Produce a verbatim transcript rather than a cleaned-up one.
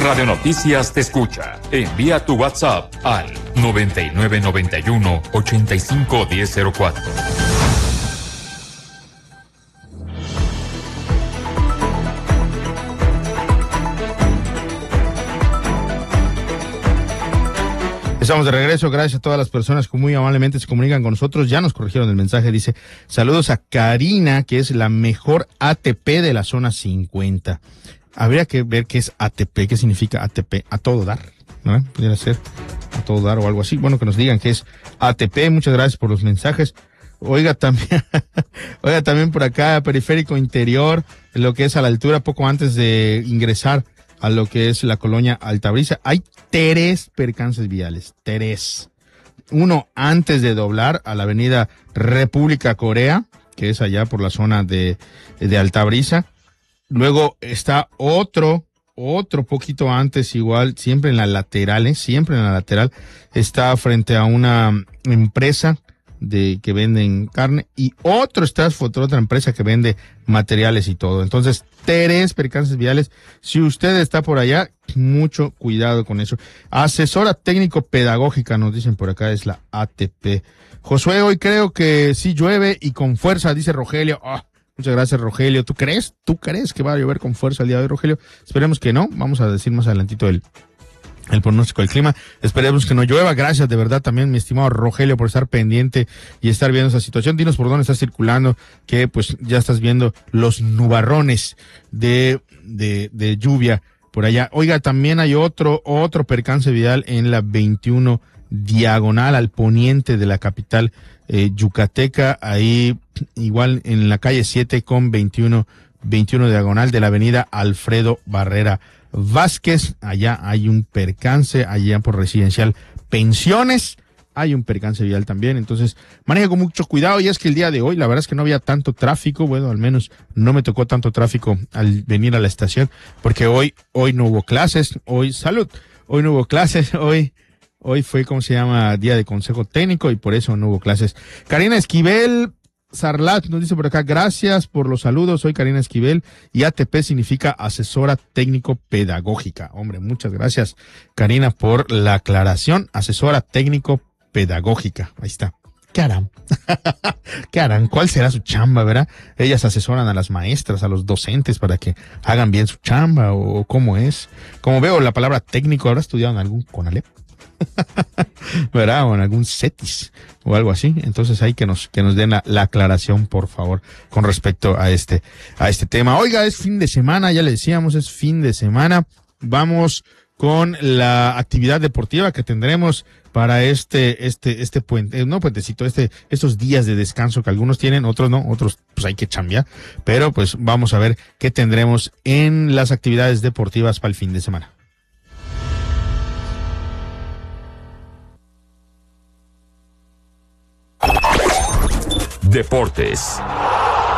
Radio Noticias te escucha. Envía tu WhatsApp al noventa y nueve noventa y uno ochenta y cinco diez cero cuatro. Estamos de regreso, gracias a todas las personas que muy amablemente se comunican con nosotros. Ya nos corrigieron el mensaje, dice, saludos a Karina, que es la mejor A T P de la zona cincuenta. Habría que ver qué es A T P, qué significa A T P, a todo dar, ¿no? Pudiera ser a todo dar o algo así. Bueno, que nos digan qué es A T P, muchas gracias por los mensajes. Oiga, también, oiga, también por acá, periférico interior, lo que es a la altura, poco antes de ingresar a lo que es la colonia Altabrisa, hay tres percances viales, tres. Uno antes de doblar a la avenida República Corea, que es allá por la zona de, de Altabrisa. Luego está otro, otro poquito antes, igual, siempre en la lateral, ¿eh? siempre en la lateral, está frente a una empresa de que venden carne, y otro está por otra empresa que vende materiales y todo. Entonces, tres percances viales. Si usted está por allá, mucho cuidado con eso. Asesora técnico pedagógica, nos dicen por acá, es la A T P. Josué, hoy creo que sí llueve y con fuerza, dice Rogelio. Oh, muchas gracias, Rogelio. ¿Tú crees? ¿Tú crees que va a llover con fuerza el día de hoy, Rogelio? Esperemos que no. Vamos a decir más adelantito el el pronóstico del clima. Esperemos que no llueva. Gracias de verdad también, mi estimado Rogelio, por estar pendiente y estar viendo esa situación. Dinos por dónde estás circulando, que pues ya estás viendo los nubarrones de, de, de lluvia por allá. Oiga, también hay otro, otro percance vial en la veintiuno diagonal al poniente de la capital eh, yucateca, ahí igual en la calle siete con veintiuno, veintiuno diagonal de la avenida Alfredo Barrera Vázquez. Allá hay un percance, allá por Residencial Pensiones, hay un percance vial también. Entonces, maneja con mucho cuidado. Y es que el día de hoy, la verdad es que no había tanto tráfico. Bueno, al menos no me tocó tanto tráfico al venir a la estación, porque hoy, hoy no hubo clases, hoy, salud, hoy no hubo clases, hoy, hoy fue, ¿cómo se llama?, día de consejo técnico, y por eso no hubo clases. Karina Esquivel Sarlat nos dice por acá, gracias por los saludos, soy Karina Esquivel y A T P significa asesora técnico pedagógica. Hombre, muchas gracias, Karina, por la aclaración, asesora técnico pedagógica. Ahí está. ¿Qué harán? ¿Qué harán? ¿Cuál será su chamba, verdad? Ellas asesoran a las maestras, a los docentes para que hagan bien su chamba, o cómo es. Como veo la palabra técnico, ¿habrá estudiado en algún CONALEP? ¿Verdad? O en algún CETIS o algo así. Entonces hay que nos que nos den la, la aclaración, por favor, con respecto a este a este tema. Oiga, es fin de semana, ya le decíamos, es fin de semana. Vamos con la actividad deportiva que tendremos para este este este puente, no puentecito, este estos días de descanso que algunos tienen, otros no, otros pues hay que chambear, pero pues vamos a ver qué tendremos en las actividades deportivas para el fin de semana. Deportes.